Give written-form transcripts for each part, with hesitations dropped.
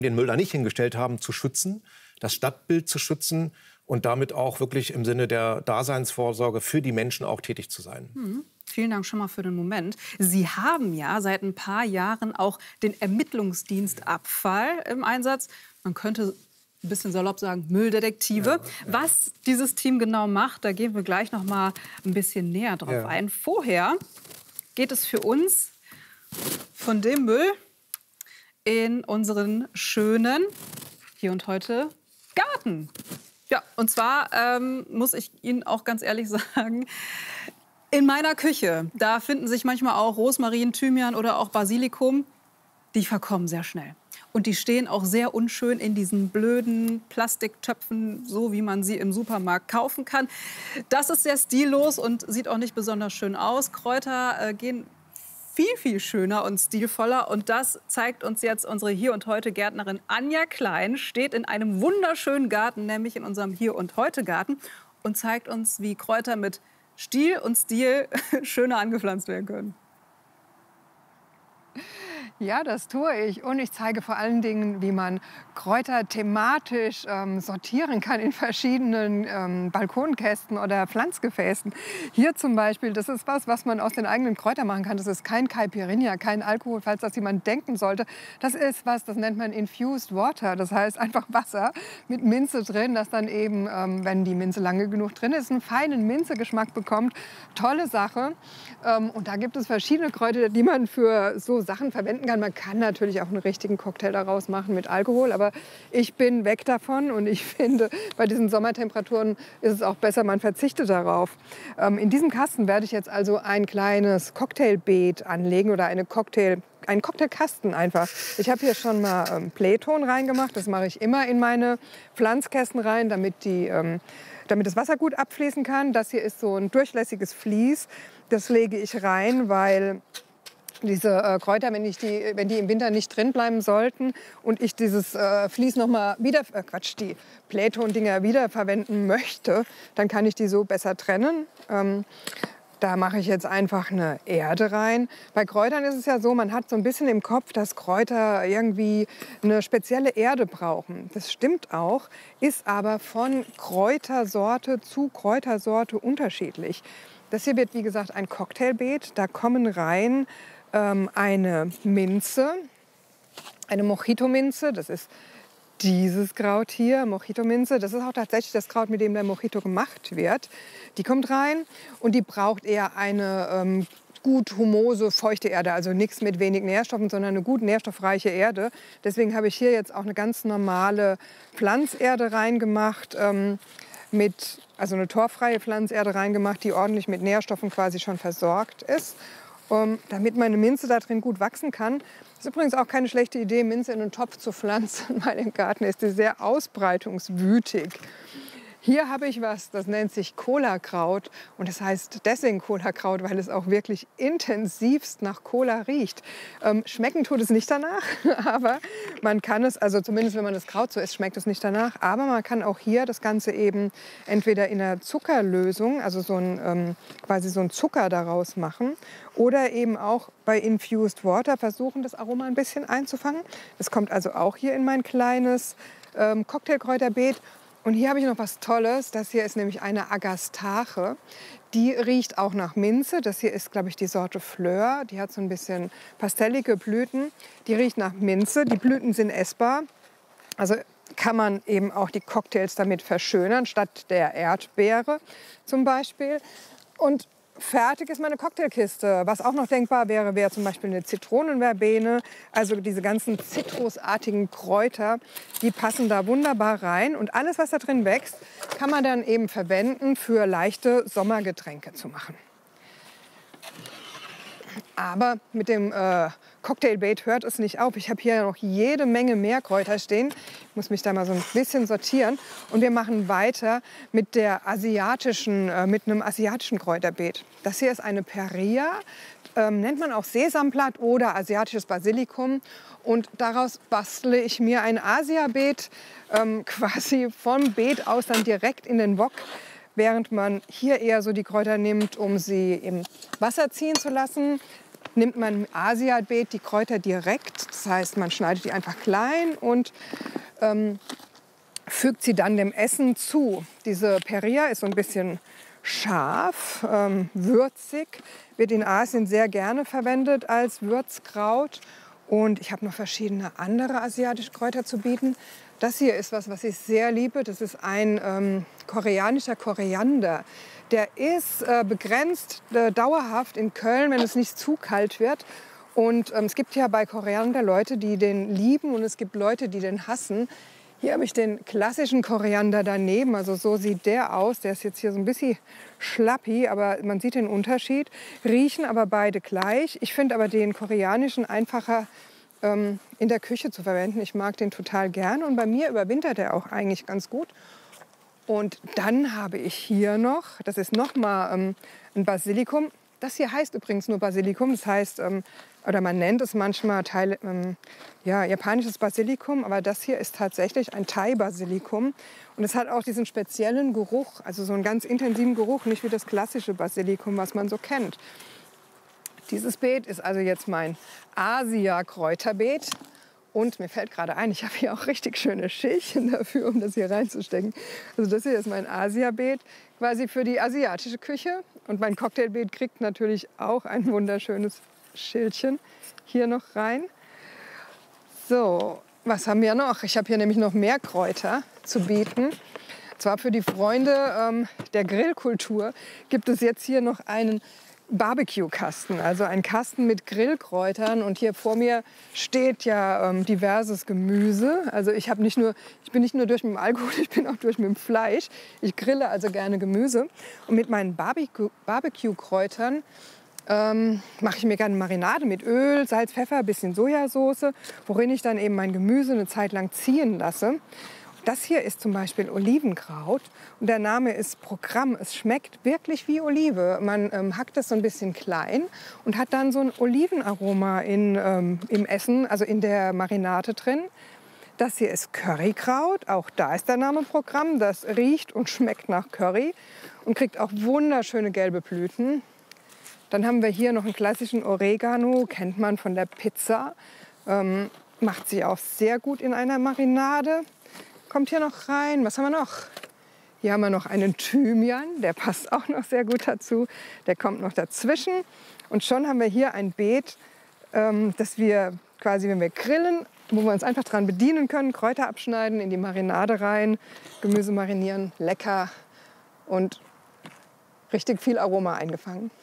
den Müll da nicht hingestellt haben, zu schützen, das Stadtbild zu schützen und damit auch wirklich im Sinne der Daseinsvorsorge für die Menschen auch tätig zu sein. Vielen Dank schon mal für den Moment. Sie haben ja seit ein paar Jahren auch den Ermittlungsdienst Abfall im Einsatz. Man könnte ein bisschen salopp sagen, Mülldetektive. Ja. Was dieses Team genau macht, da gehen wir gleich noch mal ein bisschen näher drauf ein. Vorher geht es für uns von dem Müll in unseren schönen Hier und Heute Garten. Ja, und zwar muss ich Ihnen auch ganz ehrlich sagen, in meiner Küche, da finden sich manchmal auch Rosmarin, Thymian oder auch Basilikum. Die verkommen sehr schnell. Und die stehen auch sehr unschön in diesen blöden Plastiktöpfen, so wie man sie im Supermarkt kaufen kann. Das ist sehr stillos und sieht auch nicht besonders schön aus. Kräuter gehen viel, viel schöner und stilvoller. Und das zeigt uns jetzt unsere Hier und Heute Gärtnerin Anja Klein. Steht in einem wunderschönen Garten, nämlich in unserem Hier und Heute Garten. Und zeigt uns, wie Kräuter mit Stil und Stil schöner angepflanzt werden können. Ja, das tue ich. Und ich zeige vor allen Dingen, wie man Kräuter thematisch sortieren kann in verschiedenen Balkonkästen oder Pflanzgefäßen. Hier zum Beispiel, das ist was man aus den eigenen Kräutern machen kann. Das ist kein Caipirinha, kein Alkohol, falls das jemand denken sollte. Das ist was, das nennt man Infused Water. Das heißt einfach Wasser mit Minze drin, das dann eben, wenn die Minze lange genug drin ist, einen feinen Minzegeschmack bekommt. Tolle Sache. Und da gibt es verschiedene Kräuter, die man für so Sachen verwenden kann. Man kann natürlich auch einen richtigen Cocktail daraus machen mit Alkohol, aber ich bin weg davon und ich finde, bei diesen Sommertemperaturen ist es auch besser, man verzichtet darauf. In diesem Kasten werde ich jetzt also ein kleines Cocktailbeet anlegen oder einen Cocktailkasten einfach. Ich habe hier schon mal Playton reingemacht, das mache ich immer in meine Pflanzkästen rein, damit das Wasser gut abfließen kann. Das hier ist so ein durchlässiges Vlies, das lege ich rein, weil diese Kräuter, wenn die im Winter nicht drin bleiben sollten und ich dieses Vlies noch mal die Playton-Dinger wiederverwenden möchte, dann kann ich die so besser trennen. Da mache ich jetzt einfach eine Erde rein. Bei Kräutern ist es ja so, man hat so ein bisschen im Kopf, dass Kräuter irgendwie eine spezielle Erde brauchen. Das stimmt auch, ist aber von Kräutersorte zu Kräutersorte unterschiedlich. Das hier wird, wie gesagt, ein Cocktailbeet. Da kommen rein eine Minze, eine Mojito-Minze. Das ist dieses Kraut hier, Mojito-Minze. Das ist auch tatsächlich das Kraut, mit dem der Mojito gemacht wird. Die kommt rein und die braucht eher eine gut humose, feuchte Erde. Also nichts mit wenig Nährstoffen, sondern eine gut nährstoffreiche Erde. Deswegen habe ich hier jetzt auch eine ganz normale Pflanzerde reingemacht. Also eine torffreie Pflanzerde reingemacht, die ordentlich mit Nährstoffen quasi schon versorgt ist, damit meine Minze da drin gut wachsen kann. Das ist übrigens auch keine schlechte Idee, Minze in einen Topf zu pflanzen, weil im Garten ist die sehr ausbreitungswütig. Hier habe ich was, das nennt sich Cola-Kraut und das heißt deswegen Cola-Kraut, weil es auch wirklich intensivst nach Cola riecht. Schmecken tut es nicht danach, aber man kann es, also zumindest wenn man das Kraut so isst, schmeckt es nicht danach, aber man kann auch hier das Ganze eben entweder in einer Zuckerlösung, also quasi so ein Zucker daraus machen oder eben auch bei Infused Water versuchen, das Aroma ein bisschen einzufangen. Das kommt also auch hier in mein kleines Cocktailkräuterbeet. Und hier habe ich noch was Tolles. Das hier ist nämlich eine Agastache. Die riecht auch nach Minze. Das hier ist, glaube ich, die Sorte Fleur. Die hat so ein bisschen pastellige Blüten. Die riecht nach Minze. Die Blüten sind essbar. Also kann man eben auch die Cocktails damit verschönern, statt der Erdbeere zum Beispiel. Und fertig ist meine Cocktailkiste. Was auch noch denkbar wäre, wäre zum Beispiel eine Zitronenverbene. Also diese ganzen zitrusartigen Kräuter, die passen da wunderbar rein. Und alles, was da drin wächst, kann man dann eben verwenden, für leichte Sommergetränke zu machen. Aber mit dem Cocktailbeet hört es nicht auf. Ich habe hier noch jede Menge mehr Kräuter stehen. Ich muss mich da mal so ein bisschen sortieren. Und wir machen weiter mit mit einem asiatischen Kräuterbeet. Das hier ist eine Perea, nennt man auch Sesamblatt oder asiatisches Basilikum. Und daraus bastle ich mir ein Asiabeet, quasi vom Beet aus dann direkt in den Wok. Während man hier eher so die Kräuter nimmt, um sie im Wasser ziehen zu lassen, nimmt man im Asiabeet die Kräuter direkt. Das heißt, man schneidet die einfach klein und fügt sie dann dem Essen zu. Diese Peria ist so ein bisschen scharf, würzig, wird in Asien sehr gerne verwendet als Würzkraut. Und ich habe noch verschiedene andere asiatische Kräuter zu bieten. Das hier ist was ich sehr liebe. Das ist ein koreanischer Koriander. Der ist begrenzt dauerhaft in Köln, wenn es nicht zu kalt wird. Und es gibt ja bei Koriander Leute, die den lieben und es gibt Leute, die den hassen. Hier habe ich den klassischen Koriander daneben, also so sieht der aus. Der ist jetzt hier so ein bisschen schlappi, aber man sieht den Unterschied. Riechen aber beide gleich. Ich finde aber den koreanischen einfacher in der Küche zu verwenden. Ich mag den total gern und bei mir überwintert er auch eigentlich ganz gut. Und dann habe ich hier noch, das ist noch mal ein Basilikum. Das hier heißt übrigens nur Basilikum, das heißt, oder man nennt es manchmal japanisches Basilikum, aber das hier ist tatsächlich ein Thai-Basilikum. Und es hat auch diesen speziellen Geruch, also so einen ganz intensiven Geruch, nicht wie das klassische Basilikum, was man so kennt. Dieses Beet ist also jetzt mein Asia-Kräuterbeet. Und mir fällt gerade ein, ich habe hier auch richtig schöne Schälchen dafür, um das hier reinzustecken. Also das hier ist mein Asia-Beet, quasi für die asiatische Küche. Und mein Cocktailbeet kriegt natürlich auch ein wunderschönes Schälchen hier noch rein. So, was haben wir noch? Ich habe hier nämlich noch mehr Kräuter zu bieten. Und zwar für die Freunde der Grillkultur gibt es jetzt hier noch einen Barbecue-Kasten, also ein Kasten mit Grillkräutern. Und hier vor mir steht ja diverses Gemüse. Also ich bin nicht nur durch mit dem Alkohol, ich bin auch durch mit dem Fleisch. Ich grille also gerne Gemüse. Und mit meinen Barbecue-Kräutern mache ich mir gerne Marinade mit Öl, Salz, Pfeffer, ein bisschen Sojasauce, worin ich dann eben mein Gemüse eine Zeit lang ziehen lasse. Das hier ist zum Beispiel Olivenkraut und der Name ist Programm. Es schmeckt wirklich wie Olive. Man hackt das so ein bisschen klein und hat dann so ein Olivenaroma im Essen, also in der Marinade drin. Das hier ist Currykraut, auch da ist der Name Programm. Das riecht und schmeckt nach Curry und kriegt auch wunderschöne gelbe Blüten. Dann haben wir hier noch einen klassischen Oregano, kennt man von der Pizza. Macht sich auch sehr gut in einer Marinade. Kommt hier noch rein. Was haben wir noch? Hier haben wir noch einen Thymian, der passt auch noch sehr gut dazu. Der kommt noch dazwischen. Und schon haben wir hier ein Beet, das wir quasi, wenn wir grillen, wo wir uns einfach dran bedienen können, Kräuter abschneiden, in die Marinade rein, Gemüse marinieren, lecker und richtig viel Aroma eingefangen.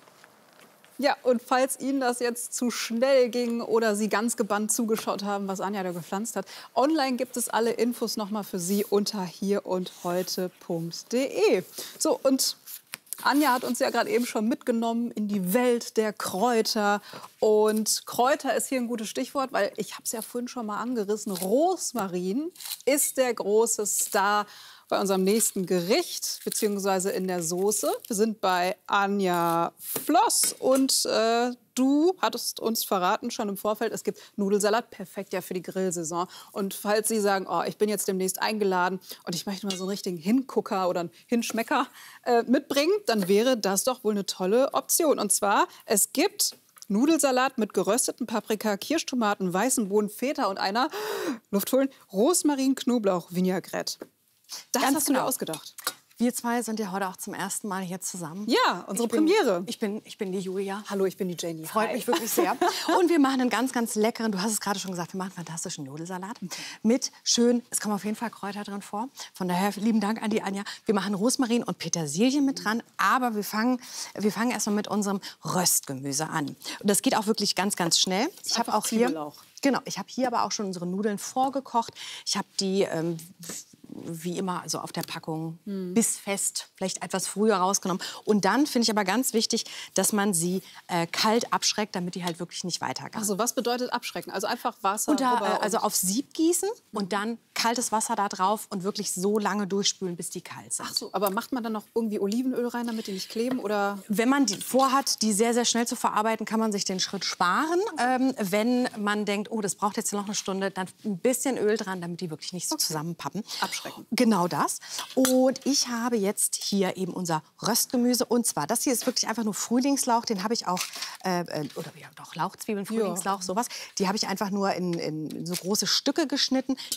Ja, und falls Ihnen das jetzt zu schnell ging oder Sie ganz gebannt zugeschaut haben, was Anja da gepflanzt hat, online gibt es alle Infos noch mal für Sie unter hierundheute.de. So, und Anja hat uns ja gerade eben schon mitgenommen in die Welt der Kräuter. Und Kräuter ist hier ein gutes Stichwort, weil ich habe es ja vorhin schon mal angerissen. Rosmarin ist der große Star bei unserem nächsten Gericht, beziehungsweise in der Soße. Wir sind bei Anja Floss und du hattest uns verraten schon im Vorfeld, es gibt Nudelsalat, perfekt ja für die Grillsaison. Und falls Sie sagen, oh, ich bin jetzt demnächst eingeladen und ich möchte mal so einen richtigen Hingucker oder einen Hinschmecker mitbringen, dann wäre das doch wohl eine tolle Option. Und zwar, es gibt Nudelsalat mit gerösteten Paprika, Kirschtomaten, weißen Bohnen, Feta und einer, Luft holen, Rosmarin, Knoblauch, Vinaigrette. Das Ganz hast du dir genau ausgedacht. Wir zwei sind ja heute auch zum ersten Mal hier zusammen. Ja, unsere Premiere. Ich bin die Julia. Hallo, ich bin die Jenny. Freut mich wirklich sehr. Und wir machen einen ganz, ganz leckeren, du hast es gerade schon gesagt, wir machen einen fantastischen Nudelsalat. Mit schön, es kommen auf jeden Fall Kräuter drin vor. Von daher lieben Dank an die Anja. Wir machen Rosmarin und Petersilie mit dran. Aber wir fangen erstmal mit unserem Röstgemüse an. Und das geht auch wirklich ganz, ganz schnell. Ich habe auch hier, genau, ich habe hier aber auch schon unsere Nudeln vorgekocht. Ich habe die wie immer, also auf der Packung bissfest, vielleicht etwas früher rausgenommen. Und dann finde ich aber ganz wichtig, dass man sie kalt abschreckt, damit die halt wirklich nicht weitergaren. Also was bedeutet abschrecken? Also einfach Wasser also auf Sieb gießen und dann kaltes Wasser da drauf und wirklich so lange durchspülen, bis die kalt sind. Ach so, aber macht man dann noch irgendwie Olivenöl rein, damit die nicht kleben? Oder? Wenn man vorhat, die sehr, sehr schnell zu verarbeiten, kann man sich den Schritt sparen. Wenn man denkt, oh, das braucht jetzt noch eine Stunde, dann ein bisschen Öl dran, damit die wirklich nicht so zusammenpappen. Abschrecken. Genau das. Und ich habe jetzt hier eben unser Röstgemüse. Und zwar, das hier ist wirklich einfach nur Frühlingslauch. Den habe ich auch, oder ja, doch Lauchzwiebeln, Frühlingslauch, sowas. Die habe ich einfach nur in so große Stücke geschnitten.